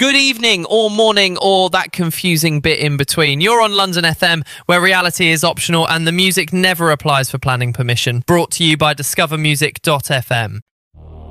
Good evening or morning or that confusing bit in between. You're on London FM, where reality is optional and the music never applies for planning permission. Brought to you by discovermusic.fm.